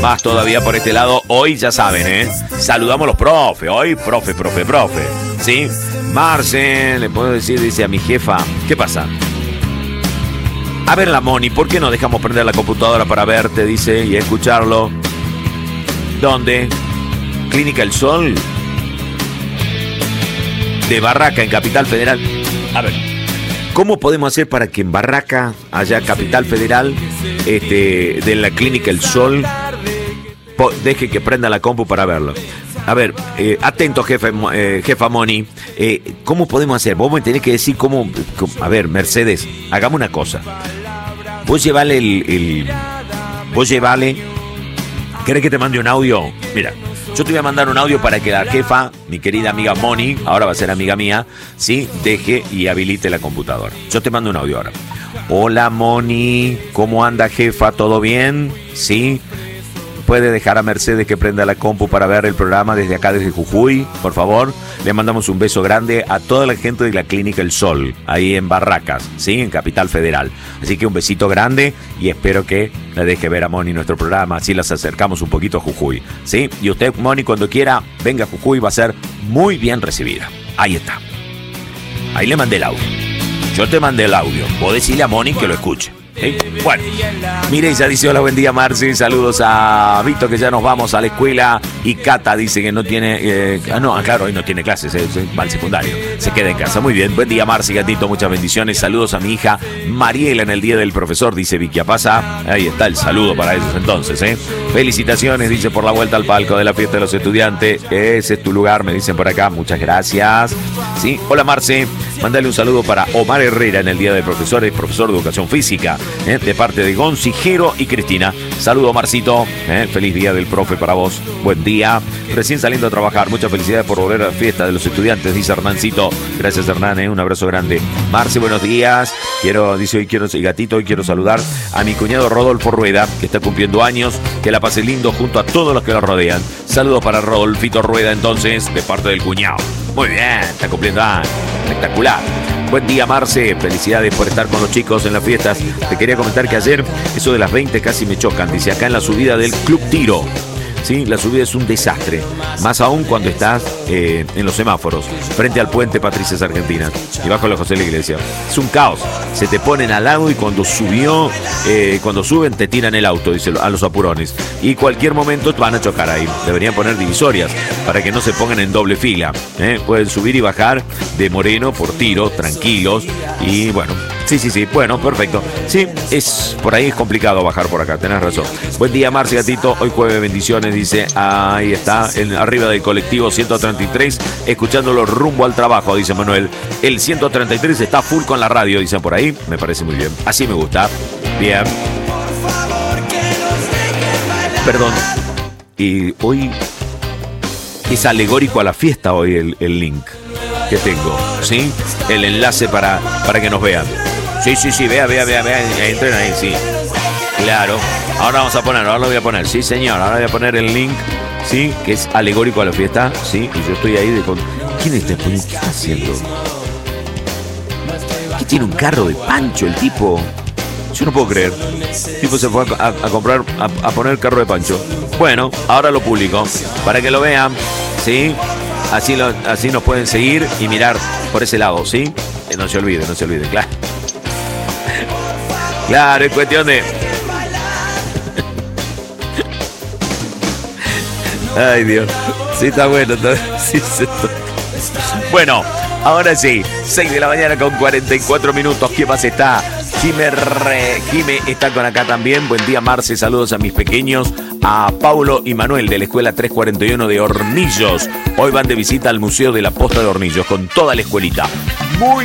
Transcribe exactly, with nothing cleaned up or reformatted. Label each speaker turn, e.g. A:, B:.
A: Más todavía por este lado. Hoy ya saben, ¿eh? Saludamos a los profes. Hoy, profe, profe, profe. ¿Sí? Marce, le puedo decir, dice a mi jefa. ¿Qué pasa? A ver, la Moni, ¿por qué no dejamos prender la computadora para verte, dice, y escucharlo? ¿Dónde? Clínica El Sol. De Barraca, en Capital Federal. A ver, ¿cómo podemos hacer para que en Barraca, allá Capital Federal, este, de la Clínica El Sol, po- deje que prenda la compu para verlo? A ver, eh, atento, jefe, eh, jefa Moni. Eh, ¿Cómo podemos hacer? Vos me tenés que decir cómo, cómo... A ver, Mercedes, hagamos una cosa. Vos llevale el... el vos llevale... ¿Querés que te mande un audio? Mira, yo te voy a mandar un audio para que la jefa, mi querida amiga Moni, ahora va a ser amiga mía, ¿sí? Deje y habilite la computadora. Yo te mando un audio ahora. Hola, Moni, ¿cómo anda, jefa? ¿Todo bien? ¿Sí? ¿Puede dejar a Mercedes que prenda la compu para ver el programa desde acá, desde Jujuy? Por favor, le mandamos un beso grande a toda la gente de la Clínica El Sol, ahí en Barracas, ¿sí? En Capital Federal. Así que un besito grande y espero que le deje ver a Moni nuestro programa, así las acercamos un poquito a Jujuy, ¿sí? Y usted, Moni, cuando quiera, venga a Jujuy, va a ser muy bien recibida. Ahí está. Ahí le mandé el audio. Yo te mandé el audio. Vos decirle a Moni que lo escuche. ¿Sí? Bueno, mire, ya dice hola, buen día, Marci, saludos a Víctor, que ya nos vamos a la escuela, y Cata dice que no tiene, eh, ah no, claro, hoy no tiene clases, eh, va al secundario, se queda en casa. Muy bien, buen día, Marci, gatito, muchas bendiciones, saludos a mi hija Mariela en el día del profesor, dice Vicky Apasa. Ahí está el saludo para ellos entonces, eh. Felicitaciones, dice, por la vuelta al palco de la fiesta de los estudiantes, ese es tu lugar, me dicen por acá, muchas gracias. Sí, hola, Marci, mándale un saludo para Omar Herrera en el día del profesor, es profesor de educación física, ¿eh? De parte de Gonzi, Jero y Cristina. Saludo, Marcito, ¿eh? Feliz día del profe para vos, buen día, recién saliendo a trabajar, muchas felicidades por volver a la fiesta de los estudiantes, dice Hernancito. Gracias, Hernán, ¿eh? Un abrazo grande. Marce, buenos días, quiero, dice hoy quiero, y gatito, hoy quiero saludar a mi cuñado Rodolfo Rueda, que está cumpliendo años, que la pase lindo junto a todos los que lo rodean. Saludos para Rodolfito Rueda entonces, de parte del cuñado. Muy bien, está cumpliendo años, espectacular. Buen día, Marce, felicidades por estar con los chicos en las fiestas. Te quería comentar que ayer, eso de las veinte casi me chocan, dice acá en la subida del Club Tiro. Sí, la subida es un desastre, más aún cuando estás eh, en los semáforos, frente al puente Patricias Argentinas y bajo la José de la Iglesia. Es un caos, se te ponen al lado y cuando subió, eh, cuando suben te tiran el auto, dice, a los apurones. Y cualquier momento van a chocar ahí. Deberían poner divisorias para que no se pongan en doble fila. ¿eh? Pueden subir y bajar de Moreno por Tiro, tranquilos. Y bueno, sí, sí, sí, bueno, perfecto. Sí, es por ahí es complicado bajar por acá, tenés razón. Buen día, Marce, gatito, hoy jueves, bendiciones. Dice, ahí está, en, arriba del colectivo ciento treinta y tres, escuchándolo rumbo al trabajo, dice Manuel. El ciento treinta y tres está full con la radio, dicen por ahí. Me parece muy bien. Así me gusta. Bien. Perdón. Y hoy es alegórico a la fiesta hoy el, el link que tengo, ¿sí? El enlace para, para que nos vean. Sí, sí, sí, vea, vea, vea, vea, entren ahí, sí. Claro. Ahora vamos a poner, ahora lo voy a poner, sí señor, ahora voy a poner el link, sí, que es alegórico a la fiesta, sí, y yo estoy ahí de con... ¿Quién está poniendo? ¿Qué está haciendo? ¿Qué tiene un carro de Pancho el tipo? Yo no puedo creer. El tipo se fue a, a, a comprar, a, a poner carro de Pancho. Bueno, ahora lo publico, para que lo vean, sí, así, lo, así nos pueden seguir y mirar por ese lado, sí, eh, no se olviden, no se olviden, claro. Claro, es cuestión de... Ay, Dios. Sí, está bueno. Está... Sí, sí, está... Bueno, ahora sí. seis de la mañana con cuarenta y cuatro minutos. ¿Qué más está? Jime, Re... Jime está con acá también. Buen día, Marce. Saludos a mis pequeños. A Paulo y Manuel de la Escuela trescientos cuarenta y uno de Hornillos. Hoy van de visita al Museo de la Posta de Hornillos con toda la escuelita. Muy